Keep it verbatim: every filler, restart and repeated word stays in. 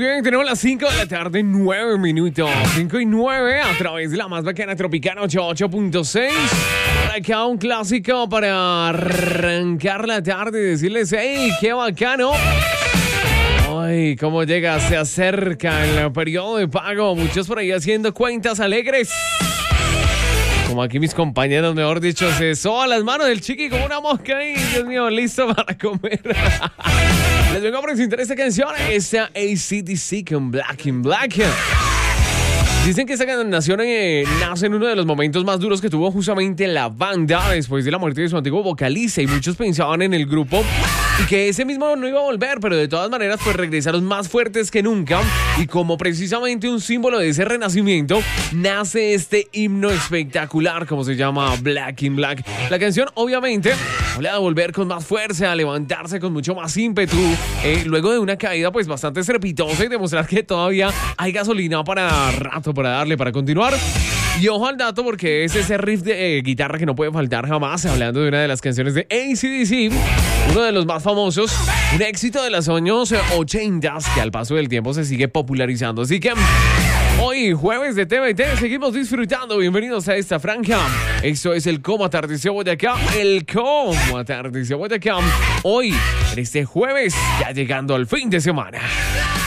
bien, tenemos las cinco de la tarde, nueve minutos. cinco y nueve a través de la más bacana Tropicana ochenta y ocho punto seis. Por acá un clásico para arrancar la tarde y decirles, hey, qué bacano. Ay, cómo llega, se acerca el periodo de pago. Muchos por ahí haciendo cuentas alegres. Como aquí mis compañeros, mejor dicho, se soban las manos del chiqui como una mosca ahí. Dios mío, listo para comer. Les vengo a presentar esta canción, esta A C D C con Black in Black. Dicen que esta canción eh, nace en uno de los momentos más duros que tuvo justamente la banda después de la muerte de su antiguo vocalista, y muchos pensaban en el grupo y que ese mismo no iba a volver, pero de todas maneras pues regresaron más fuertes que nunca, y como precisamente un símbolo de ese renacimiento nace este himno espectacular como se llama Black in Black. La canción obviamente habla de volver con más fuerza, a levantarse con mucho más ímpetu eh, luego de una caída pues bastante estrepitosa, y demostrar que todavía hay gasolina para rato, para darle, para continuar. Y ojo al dato, porque es ese riff de eh, guitarra que no puede faltar jamás, hablando de una de las canciones de A C D C, uno de los más famosos, un éxito de los años ochenta que al paso del tiempo se sigue popularizando. Así que hoy, jueves de T V T, seguimos disfrutando. Bienvenidos a esta franja. Esto es el Cómo Atardeció Boyacá. El Cómo Atardeció Boyacá. Hoy, en este jueves, ya llegando al fin de semana.